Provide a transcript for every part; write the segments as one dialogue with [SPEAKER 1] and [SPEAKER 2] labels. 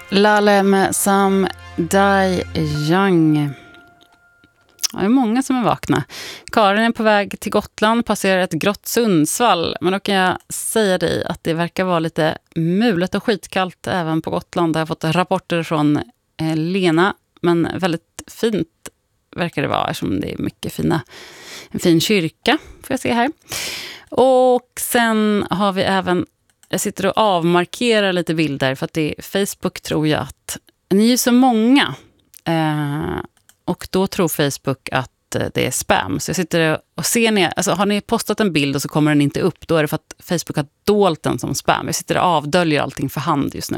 [SPEAKER 1] Laleh med Some Die Young. Det är många som är vakna. Karin är på väg till Gotland, passerar ett grått Sundsvall. Men då kan jag säga dig att det verkar vara lite mulet och skitkallt även på Gotland. Jag har fått rapporter från Lena, men väldigt fint verkar det vara eftersom det är mycket en fin kyrka får jag se här. Och sen har vi även, jag sitter och avmarkerar lite bilder för att det är Facebook tror jag att ni är så många. Och då tror Facebook att det är spam. Så jag sitter och ser ner, alltså har ni postat en bild och så kommer den inte upp, då är det för att Facebook har dolt den som spam. Jag sitter och avdöljer allting för hand just nu.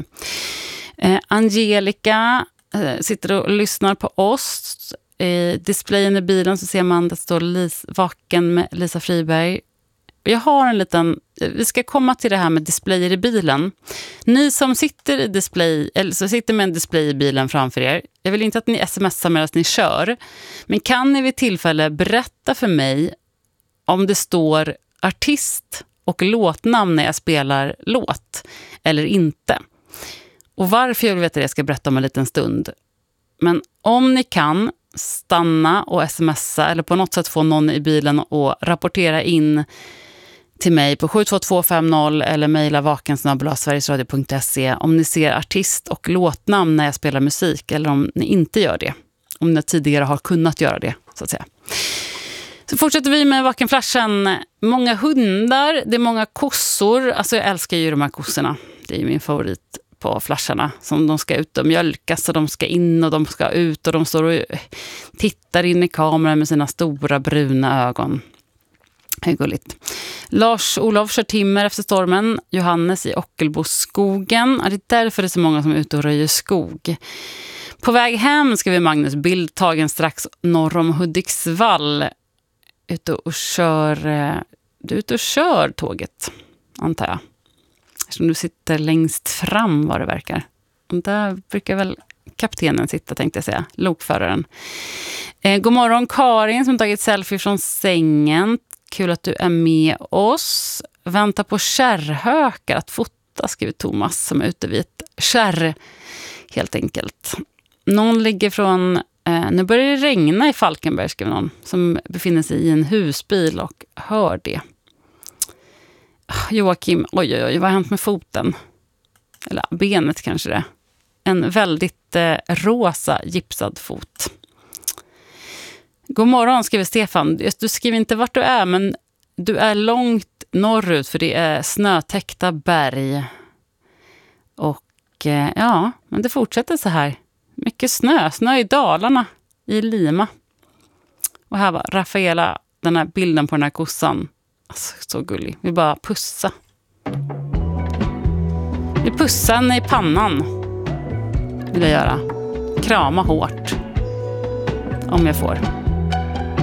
[SPEAKER 1] Angelica sitter och lyssnar på oss. I displayen i bilen så ser man att det står vaken med Lisa Friberg. Jag har en liten, vi ska komma till det här med displayer i bilen. Ni som sitter i display, eller så sitter med en display i bilen framför er. Jag vill inte att ni smsar medan ni kör. Men kan ni vid tillfälle berätta för mig om det står artist och låtnamn när jag spelar låt eller inte? Och varför jag vill veta det ska jag berätta om en liten stund. Men om ni kan stanna och smsa eller på något sätt få någon i bilen och rapportera in till mig på 72250 eller mejla vakensnabel@sverigesradio.se om ni ser artist och låtnamn när jag spelar musik eller om ni inte gör det. Om ni tidigare har kunnat göra det, så att säga. Så fortsätter vi med Vakenflashen. Många hundar, det är många kossor. Alltså jag älskar ju de här kossorna. Det är ju min favorit på flasharna. Som de ska ut och mjölkas och de ska in och de ska ut och de står och tittar in i kameran med sina stora bruna ögon. Det är gulligt. Lars-Olof kör timmer efter stormen. Johannes i Ockelboskogen. Det är därför det är så många som är ute och röjer skog. På väg hem ska vi Magnus bild tagen strax norr om Hudiksvall. Du är ute och kör tåget, antar jag. Som du sitter längst fram vad det verkar. Och där brukar väl kaptenen sitta, tänkte jag säga. Lokföraren. God morgon Karin som tagit selfie från sängen. Kul att du är med oss. Vänta på kärrhökar att fota, skriver Thomas som är ute vid ett kärr. Helt enkelt. Någon ligger från... nu börjar det regna i Falkenberg, skriver någon. Som befinner sig i en husbil och hör det. Joakim, oj, vad har hänt med foten? Eller benet kanske det. En väldigt rosa gipsad fot. God morgon, skriver Stefan. Du skriver inte vart du är, men du är långt norrut för det är snötäckta berg. Och ja, men det fortsätter så här. Mycket snö i Dalarna, i Lima. Och här var Rafaela, den här bilden på den här kossan. Alltså, så gullig. Vi bara pussa. Vi pussar henne i pannan. Vill jag göra. Krama hårt. Om jag får.